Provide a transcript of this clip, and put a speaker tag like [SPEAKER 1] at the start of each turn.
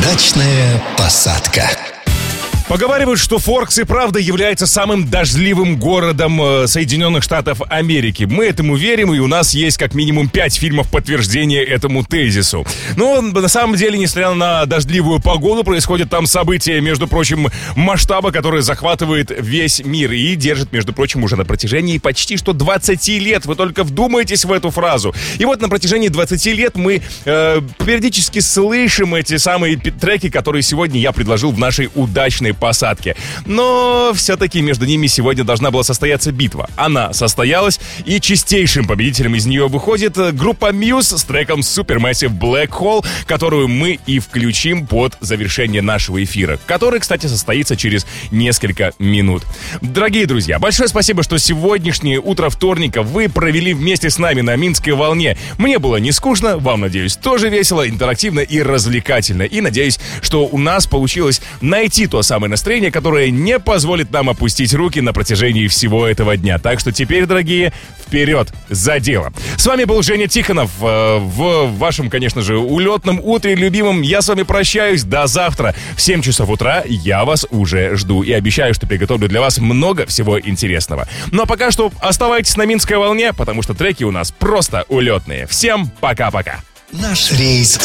[SPEAKER 1] Удачная посадка.
[SPEAKER 2] Поговаривают, что Форкс и правда является самым дождливым городом Соединенных Штатов Америки. Мы этому верим, и у нас есть как минимум 5 фильмов подтверждения этому тезису. Но на самом деле, несмотря на дождливую погоду, происходят там события, между прочим, масштаба, который захватывает весь мир и держит, между прочим, уже на протяжении почти что 20 лет. Вы только вдумайтесь в эту фразу. И вот на протяжении 20 лет мы периодически слышим эти самые треки, которые сегодня я предложил в нашей удачной посадке. Но все-таки между ними сегодня должна была состояться битва. Она состоялась, и чистейшим победителем из нее выходит группа Muse с треком Supermassive Black Hole, которую мы и включим под завершение нашего эфира, который, кстати, состоится через несколько минут. Дорогие друзья, большое спасибо, что сегодняшнее утро вторника вы провели вместе с нами на Минской волне. Мне было не скучно, вам, надеюсь, тоже весело, интерактивно и развлекательно. И надеюсь, что у нас получилось найти то самое настроение, которое не позволит нам опустить руки на протяжении всего этого дня. Так что теперь, дорогие, вперед, за дело. С вами был Женя Тихонов в вашем, конечно же, улетном утре, любимом. Я с вами прощаюсь до завтра. В 7 часов утра я вас уже жду и обещаю, что приготовлю для вас много всего интересного. Ну а пока что оставайтесь на Минской волне, потому что треки у нас просто улетные. Всем пока-пока.
[SPEAKER 1] Наш рейс